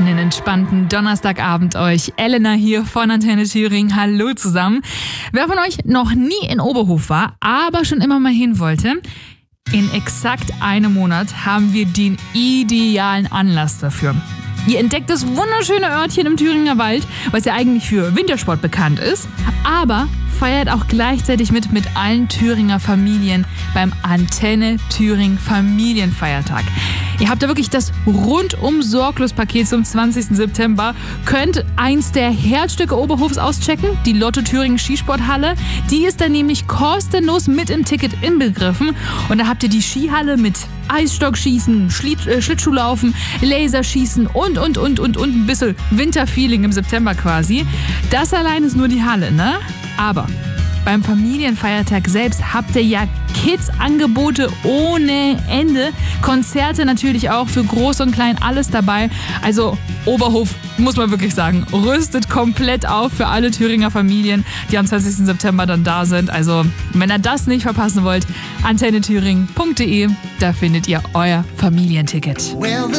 Einen entspannten Donnerstagabend euch. Elena hier von Antenne Thüringen. Hallo zusammen. Wer von euch noch nie in Oberhof war, aber schon immer mal hin wollte, in exakt einem Monat haben wir den idealen Anlass dafür. Ihr entdeckt das wunderschöne Örtchen im Thüringer Wald, was ja eigentlich für Wintersport bekannt ist, aber feiert auch gleichzeitig mit allen Thüringer Familien beim Antenne Thüringen Familienfeiertag. Ihr habt da wirklich das rundum sorglos Paket zum 20. September, könnt eins der Herzstücke Oberhofs auschecken, die Lotto Thüringen Skisporthalle. Die ist dann nämlich kostenlos mit im Ticket inbegriffen und da habt ihr die Skihalle mit Eisstockschießen, Schlittschuhlaufen, Laserschießen und ein bisschen Winterfeeling im September quasi. Das allein ist nur die Halle, ne? Aber beim Familienfeiertag selbst habt ihr ja Kids-Angebote ohne Ende. Konzerte natürlich auch für Groß und Klein, alles dabei. Also Oberhof, muss man wirklich sagen, rüstet komplett auf für alle Thüringer Familien, die am 20. September dann da sind. Also wenn ihr das nicht verpassen wollt, antennethüringen.de, da findet ihr euer Familienticket. Well,